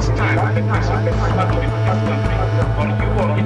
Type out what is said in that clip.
last time that this is something for you or